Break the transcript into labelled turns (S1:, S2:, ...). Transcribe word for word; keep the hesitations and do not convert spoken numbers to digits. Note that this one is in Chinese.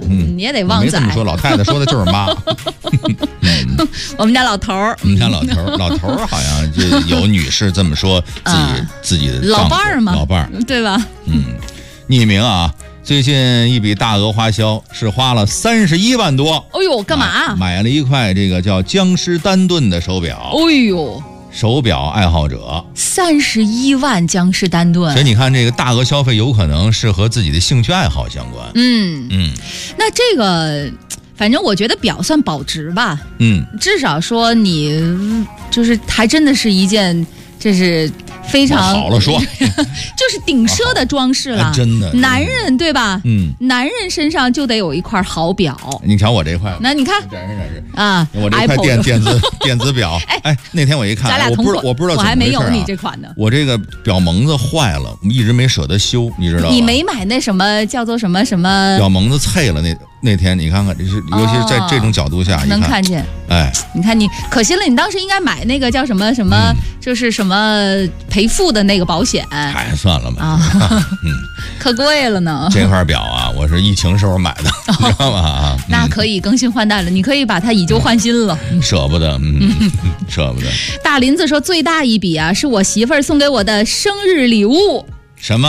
S1: 嗯，你也得旺仔。
S2: 没这么说，老太太说的就是妈。
S1: 嗯、我们家老头儿，
S2: 我们家老头儿，老头儿好像就有女士这么说自己、啊、自己的
S1: 老伴儿嘛，
S2: 老伴儿
S1: 对吧？
S2: 嗯，匿名啊。最近一笔大额花销是花了三十一万多。
S1: 哎呦，干嘛、啊？
S2: 买了一块这个叫江诗丹顿的手表。
S1: 哎呦，
S2: 手表爱好者，
S1: 三十一万江诗丹顿。
S2: 所以你看，这个大额消费有可能是和自己的兴趣爱好相关。
S1: 嗯
S2: 嗯，
S1: 那这个，反正我觉得表算保值吧。
S2: 嗯，
S1: 至少说你就是还真的是一件，这是。非常
S2: 好了说，
S1: 就是顶奢的装饰了、
S2: 啊，真的，
S1: 男人对吧？
S2: 嗯，
S1: 男人身上就得有一块好表。
S2: 你瞧我这块，
S1: 那你看，
S2: 展示展示
S1: 啊，
S2: 我这块电电子电子表，哎，那天我一看，
S1: 咱俩
S2: 我不知道我不知道
S1: 我还没有
S2: 啊、
S1: 你这款呢。
S2: 我这个表蒙子坏了，一直没舍得修，你知道吗？
S1: 你没买那什么叫做什么什么
S2: 表蒙子脆了那。那天你看看，这是尤其是在这种角度下，
S1: 哦、能看见。
S2: 哎，
S1: 你看你可惜了，你当时应该买那个叫什么什么，嗯、就是什么赔付的那个保险。
S2: 哎，算了吧，
S1: 啊，
S2: 嗯，
S1: 可贵了呢。
S2: 这块表啊，我是疫情时候买的，哦、知道吗？啊，
S1: 那可以更新换代了，你可以把它以旧换新了。
S2: 嗯、舍不得，嗯，舍不得。
S1: 大林子说，最大一笔啊，是我媳妇儿送给我的生日礼物。
S2: 什么？